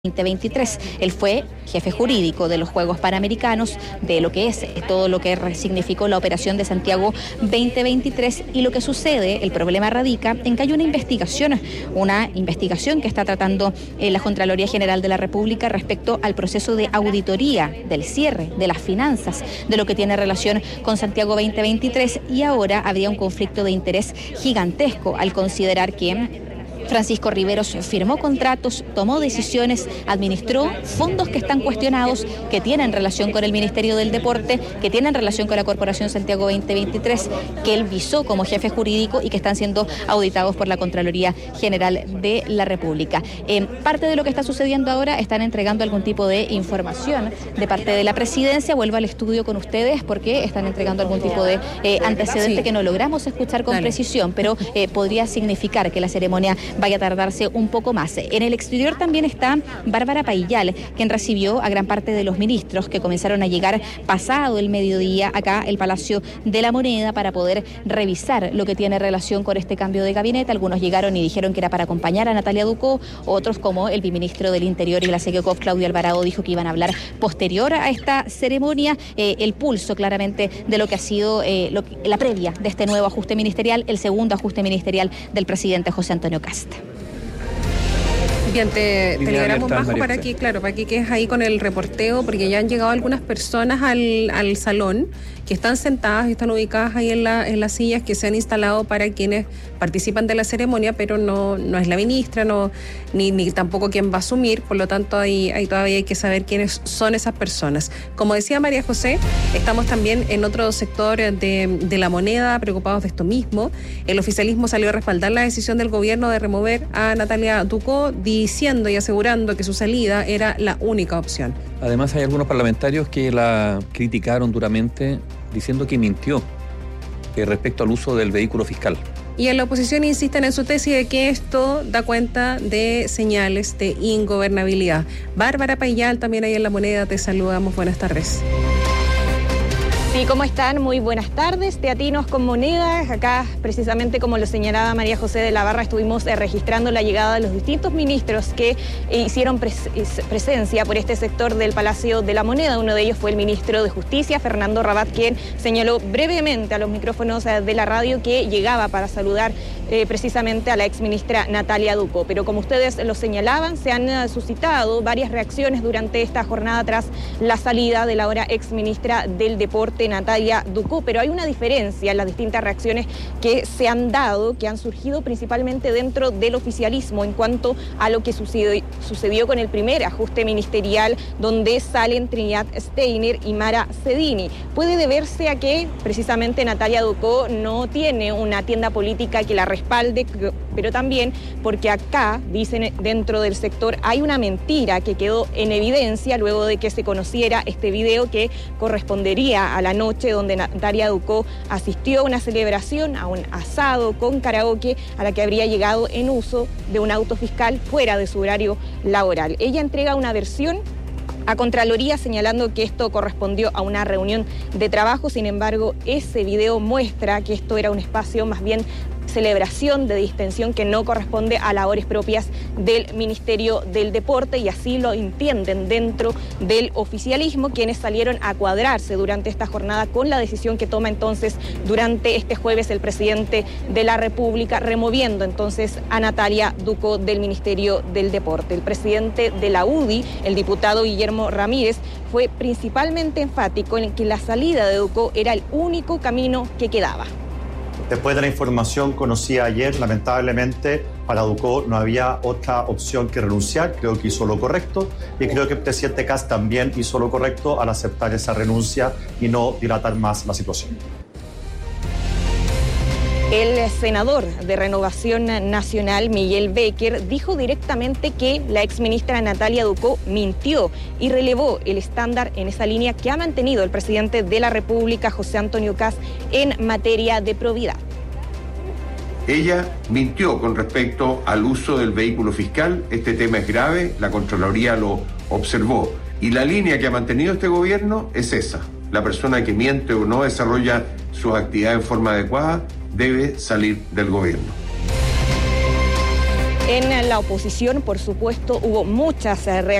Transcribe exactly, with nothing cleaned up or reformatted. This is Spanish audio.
veinte veintitrés. Él fue jefe jurídico de los Juegos Panamericanos, de lo que es todo lo que significó la operación de Santiago veinte veintitrés, y lo que sucede, el problema radica en que hay una investigación, una investigación que está tratando eh, la Contraloría General de la República respecto al proceso de auditoría del cierre de las finanzas de lo que tiene relación con Santiago veinte veintitrés, y ahora habría un conflicto de interés gigantesco al considerar que Francisco Riveros firmó contratos, tomó decisiones, administró fondos que están cuestionados, que tienen relación con el Ministerio del Deporte, que tienen relación con la Corporación Santiago veinte veintitrés, que él visó como jefe jurídico y que están siendo auditados por la Contraloría General de la República. Eh, parte de lo que está sucediendo ahora, están entregando algún tipo de información de parte de la Presidencia. Vuelvo al estudio con ustedes porque están entregando algún tipo de eh, antecedente sí. que no logramos escuchar con Dale. precisión, pero eh, podría significar que la ceremonia vaya a tardarse un poco más. En el exterior también está Bárbara Paillal, quien recibió a gran parte de los ministros que comenzaron a llegar pasado el mediodía acá al Palacio de la Moneda para poder revisar lo que tiene relación con este cambio de gabinete. Algunos llegaron y dijeron que era para acompañar a Natalia Ducó, otros, como el viceministro del Interior y la SECOCOF, Claudio Alvarado, dijo que iban a hablar posterior a esta ceremonia, eh, el pulso claramente de lo que ha sido eh, lo que, la previa de este nuevo ajuste ministerial, el segundo ajuste ministerial del presidente José Antonio Kast. Bien, te, te liberamos bajo para que, claro, para que quedes ahí con el reporteo, porque ya han llegado algunas personas al, al salón que están sentadas y están ubicadas ahí en, la, en las sillas que se han instalado para quienes participan de la ceremonia, pero no, no es la ministra, no, ni, ni tampoco quien va a asumir, por lo tanto ahí, ahí todavía hay que saber quiénes son esas personas. Como decía María José, estamos también en otro sector de, de la moneda, preocupados de esto mismo. El oficialismo salió a respaldar la decisión del gobierno de remover a Natalia Ducó, diciendo y asegurando que su salida era la única opción. Además, hay algunos parlamentarios que la criticaron duramente, diciendo que mintió eh, respecto al uso del vehículo fiscal. Y en la oposición insisten en su tesis de que esto da cuenta de señales de ingobernabilidad. Bárbara Paillal, también ahí en La Moneda, te saludamos. Buenas tardes. Sí, ¿cómo están? Muy buenas tardes. Teatinos con Monedas. Acá, precisamente como lo señalaba María José de la Barra, estuvimos eh, registrando la llegada de los distintos ministros que eh, hicieron pres presencia por este sector del Palacio de la Moneda. Uno de ellos fue el ministro de Justicia, Fernando Rabat, quien señaló brevemente a los micrófonos eh, de la radio que llegaba para saludar eh, precisamente a la exministra Natalia Ducó. Pero como ustedes lo señalaban, se han eh, suscitado varias reacciones durante esta jornada tras la salida de la ahora exministra del Deporte, Natalia Ducó, pero hay una diferencia en las distintas reacciones que se han dado, que han surgido principalmente dentro del oficialismo en cuanto a lo que sucedió, sucedió con el primer ajuste ministerial, donde salen Trinidad Steiner y Mara Cedini. Puede deberse a que precisamente Natalia Ducó no tiene una tienda política que la respalde, pero también porque acá, dicen dentro del sector, hay una mentira que quedó en evidencia luego de que se conociera este video que correspondería a la noche donde Natalia Ducó asistió a una celebración, a un asado con karaoke, a la que habría llegado en uso de un auto fiscal fuera de su horario laboral. Ella entrega una versión a Contraloría señalando que esto correspondió a una reunión de trabajo. Sin embargo, ese video muestra que esto era un espacio más bien celebración de distensión que no corresponde a labores propias del Ministerio del Deporte, y así lo entienden dentro del oficialismo, quienes salieron a cuadrarse durante esta jornada con la decisión que toma entonces durante este jueves el presidente de la República, removiendo entonces a Natalia Ducó del Ministerio del Deporte. El presidente de la U D I, el diputado Guillermo Ramírez, fue principalmente enfático en que la salida de Ducó era el único camino que quedaba. Después de la información conocida ayer, lamentablemente para Ducó no había otra opción que renunciar. Creo que hizo lo correcto y creo que el presidente Kast también hizo lo correcto al aceptar esa renuncia y no dilatar más la situación. El senador de Renovación Nacional, Miguel Becker, dijo directamente que la exministra Natalia Ducó mintió y relevó el estándar en esa línea que ha mantenido el presidente de la República, José Antonio Kast, en materia de probidad. Ella mintió con respecto al uso del vehículo fiscal. Este tema es grave, la Contraloría lo observó. Y la línea que ha mantenido este gobierno es esa. La persona que miente o no desarrolla sus actividades en forma adecuada debe salir del gobierno. En la oposición, por supuesto, hubo muchas reacciones.